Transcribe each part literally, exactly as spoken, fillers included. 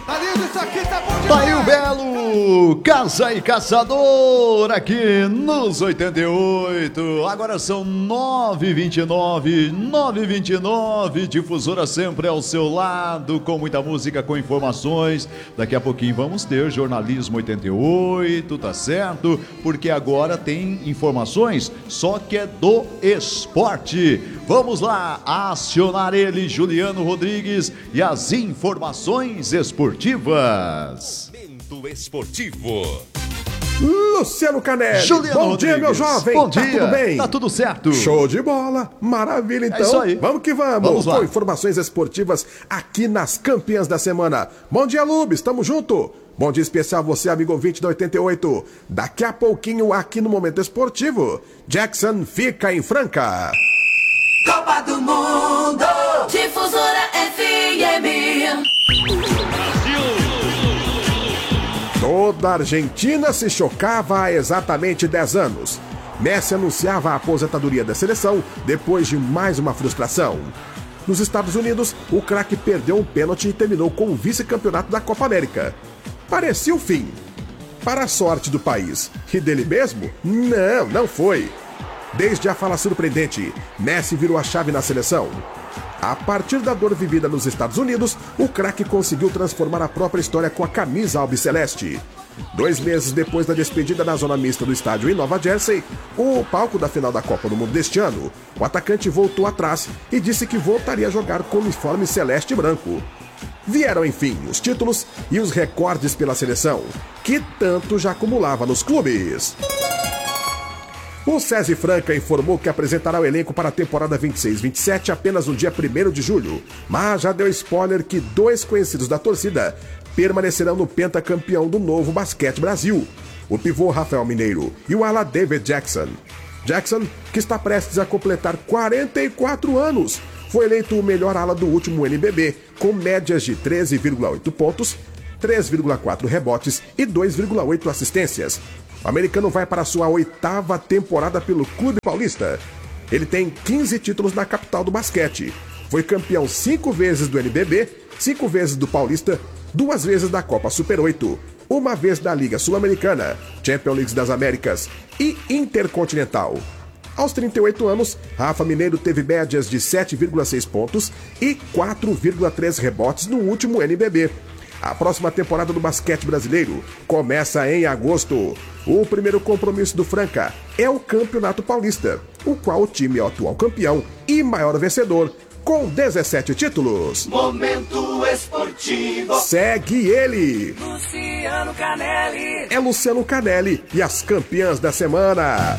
Tá lindo isso aqui, tá bom demais. Tá aí o belo Caça e Caçador aqui nos oitenta e oito. Agora são nove e vinte e nove, nove e vinte e nove. Difusora sempre ao seu lado, com muita música, com informações. Daqui a pouquinho vamos ter Jornalismo oitenta e oito, tá certo? Porque agora tem informações, só que é do esporte. Vamos lá, acionar ele, Juliano Rodrigues, e as informações esportivas. Momento esportivo. Luciano Canelli. Juliano Bom Rodrigues. dia, meu jovem. Bom tá dia. tudo bem? Tá tudo certo. Show de bola. Maravilha, então. É isso aí. Vamos que vamos. Vamos lá. Com informações esportivas aqui nas Campeãs da Semana. Bom dia, Lubes. Tamo junto. Bom dia especial você, amigo ouvinte da oitenta e oito. Daqui a pouquinho aqui no Momento Esportivo, Jackson fica em Franca. Copa do Mundo, Difusora F M. Toda a Argentina se chocava há exatamente dez anos. Messi anunciava a aposentadoria da seleção depois de mais uma frustração. Nos Estados Unidos, o craque perdeu um pênalti e terminou com o vice-campeonato da Copa América. Parecia o fim. Para a sorte do país e dele mesmo, não, não foi. Desde a fala surpreendente, Messi virou a chave na seleção. A partir da dor vivida nos Estados Unidos, o craque conseguiu transformar a própria história com a camisa albiceleste. Dois meses depois da despedida na zona mista do estádio em Nova Jersey, o palco da final da Copa do Mundo deste ano, o atacante voltou atrás e disse que voltaria a jogar com o uniforme celeste e branco. Vieram, enfim, os títulos e os recordes pela seleção, que tanto já acumulava nos clubes. O SESI Franca informou que apresentará o elenco para a temporada vinte e seis vinte e sete apenas no dia primeiro de julho, mas já deu spoiler que dois conhecidos da torcida permanecerão no pentacampeão do Novo Basquete Brasil, o pivô Rafael Mineiro e o ala David Jackson. Jackson, que está prestes a completar quarenta e quatro anos, foi eleito o melhor ala do último N B B, com médias de treze vírgula oito pontos, três vírgula quatro rebotes e dois vírgula oito assistências. O americano vai para sua oitava temporada pelo Clube Paulista. Ele tem quinze títulos na capital do basquete. Foi campeão cinco vezes do N B B, cinco vezes do Paulista, duas vezes da Copa Super oito, uma vez da Liga Sul-Americana, Champions League das Américas e Intercontinental. Aos trinta e oito anos, Rafa Mineiro teve médias de sete vírgula seis pontos e quatro vírgula três rebotes no último N B B. A próxima temporada do basquete brasileiro começa em agosto. O primeiro compromisso do Franca é o Campeonato Paulista, o qual o time é o atual campeão e maior vencedor, com dezessete títulos. Momento Esportivo. Segue ele! Luciano Canelli. É Luciano Canelli e as campeãs da semana.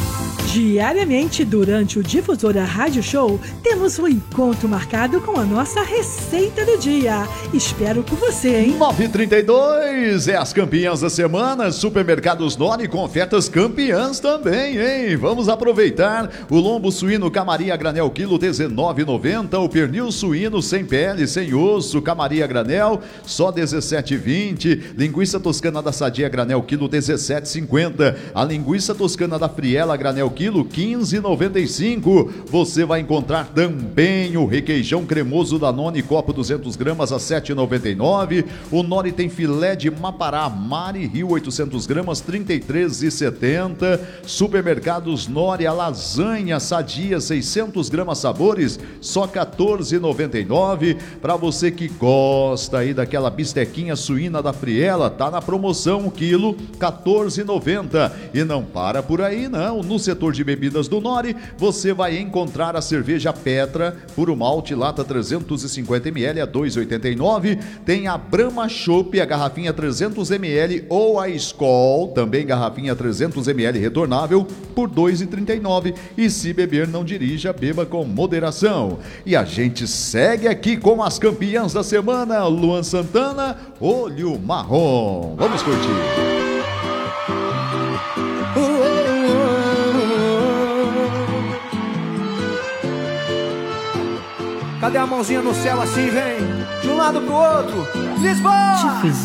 Diariamente, durante o Difusora Rádio Show, temos um encontro marcado com a nossa receita do dia. Espero por você, hein? nove e trinta e dois, é as campeãs da semana. Supermercados Noni com ofertas campeãs também, hein? Vamos aproveitar. O lombo suíno Camarim a granel quilo dezenove reais e noventa centavos. O pernil suíno sem pele, sem osso, Camarim a granel só dezessete reais e vinte centavos. Linguiça toscana da Sadia a granel quilo dezessete reais e cinquenta centavos. A linguiça toscana da Friela a granel quilo quinze reais e noventa e cinco centavos. Você vai encontrar também o requeijão cremoso da Noni copo duzentas gramas a sete reais e noventa e nove centavos. O Noni tem filé de Mapará Mari Rio oitocentas gramas trinta e três reais e setenta centavos. Supermercados Nori a lasanha Sadia seiscentas gramas sabores só quatorze reais e noventa e nove centavos. Para você que gosta aí daquela bistequinha suína da Friela, tá na promoção o quilo quatorze reais e noventa centavos. E não para por aí não, no setor de bebidas do Nori, você vai encontrar a cerveja Petra, puro malte, lata trezentos e cinquenta mililitros a dois reais e oitenta e nove centavos. Tem a Brahma Chopp, a garrafinha trezentos mililitros, ou a Skol, também garrafinha trezentos mililitros retornável, por dois reais e trinta e nove centavos. E se beber, não dirija, beba com moderação. E a gente segue aqui com as campeãs da semana, Luan Santana, Olho Marrom. Vamos curtir. Cadê a mãozinha no céu assim, vem? De um lado pro outro. Lisboa!